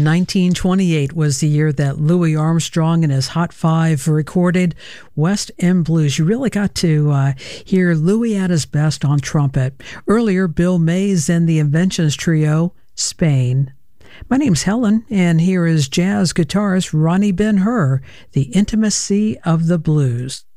1928 was the year that Louis Armstrong and his Hot Five recorded West End Blues. You really got to hear Louis at his best on trumpet. Earlier, Bill Mays and the Inventions Trio, Spain. My name's Helen, and here is jazz guitarist Ronnie Ben-Hur, The Intimacy of the Blues.